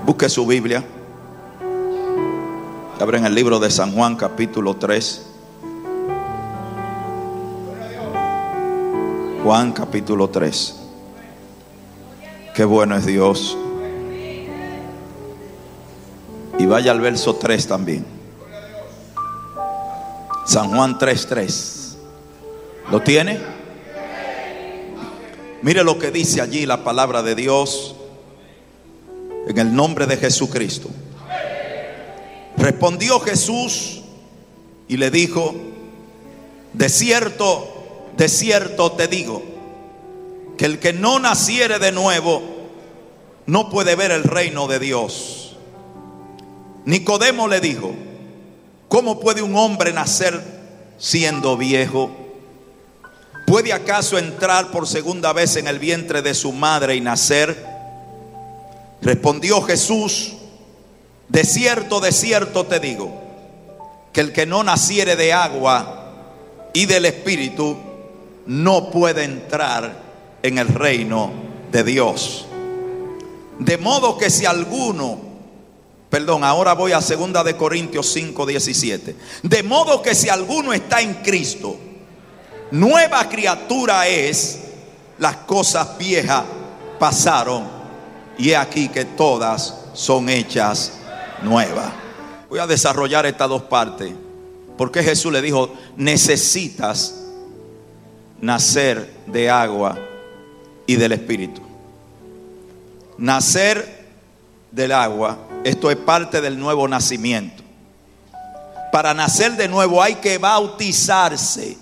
Busque su Biblia. Abren el libro de San Juan, capítulo 3. Juan, capítulo 3. Qué bueno es Dios. Y vaya al verso 3 también. San Juan 3:3. ¿Lo tiene? Mire lo que dice allí la palabra de Dios. En el nombre de Jesucristo. Respondió Jesús y le dijo: de cierto, de cierto te digo, que el que no naciere de nuevo no puede ver el reino de Dios. Nicodemo le dijo: ¿cómo puede un hombre nacer siendo viejo? ¿Puede acaso entrar por segunda vez en el vientre de su madre y nacer? Respondió Jesús: de cierto te digo, que el que no naciere de agua y del Espíritu no puede entrar en el reino de Dios. De modo que si alguno, ahora voy a 2 de Corintios 5:17. De modo que si alguno está en Cristo, nueva criatura es, las cosas viejas pasaron, y he aquí que todas son hechas nuevas. Voy a desarrollar estas dos partes. Porque Jesús le dijo: necesitas nacer de agua y del Espíritu. Nacer del agua, esto es parte del nuevo nacimiento. Para nacer de nuevo hay que bautizarse.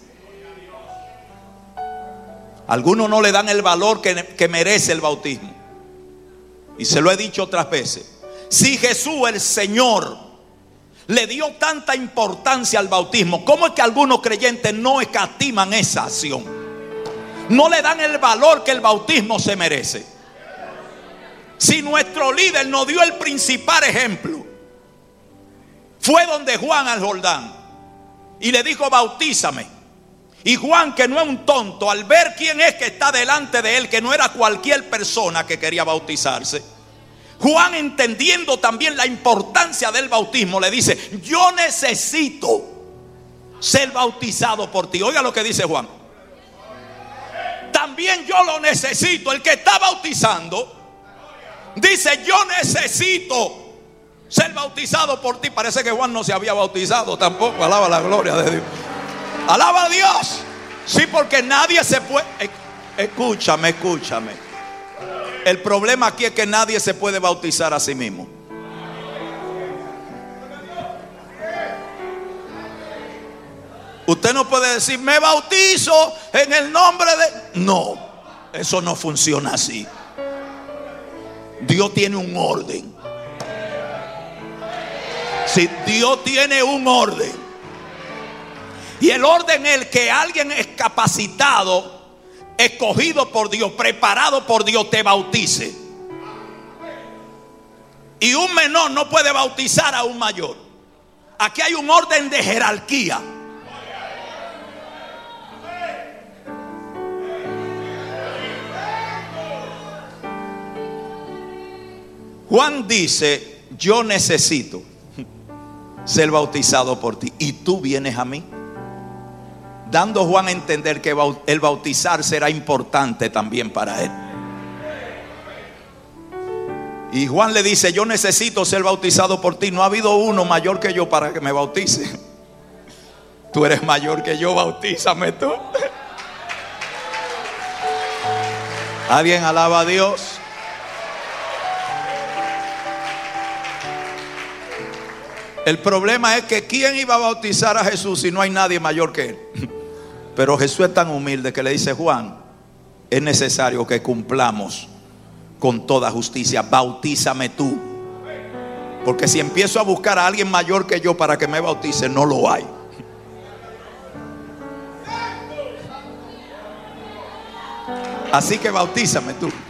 Algunos no le dan el valor que merece el bautismo. Y se lo he dicho otras veces. Si Jesús el Señor le dio tanta importancia al bautismo, ¿cómo es que algunos creyentes no escatiman esa acción? No le dan el valor que el bautismo se merece. Si nuestro líder nos dio el principal ejemplo, fue donde Juan al Jordán y le dijo: bautízame. Y Juan, que no es un tonto, al ver quién es que está delante de él, que no era cualquier persona que quería bautizarse, Juan, entendiendo también la importancia del bautismo, le dice: yo necesito ser bautizado por ti. Oiga lo que dice Juan. También yo lo necesito. El que está bautizando dice: yo necesito ser bautizado por ti. Parece que Juan no se había bautizado tampoco. Alaba la gloria de Dios. Alaba a Dios. Sí, porque nadie se puede. Escúchame. El problema aquí es que nadie se puede bautizar a sí mismo. Usted no puede decir: me bautizo en el nombre de... No, eso no funciona así. Dios tiene un orden. Si Dios tiene un orden, y el orden es el que alguien es capacitado, escogido por Dios, preparado por Dios, te bautice. Y un menor no puede bautizar a un mayor. Aquí hay un orden de jerarquía. Juan dice: yo necesito ser bautizado por ti, y tú vienes a mí. Dando Juan a entender que el bautizarse era importante también para él. Y Juan le dice: yo necesito ser bautizado por ti. No ha habido uno mayor que yo para que me bautice. Tú eres mayor que yo, bautízame tú. ¿Alguien alaba a Dios? El problema es que ¿quién iba a bautizar a Jesús si no hay nadie mayor que él? Pero Jesús es tan humilde que le dice: Juan, es necesario que cumplamos con toda justicia. Bautízame tú. Porque si empiezo a buscar a alguien mayor que yo para que me bautice, no lo hay. Así que bautízame tú.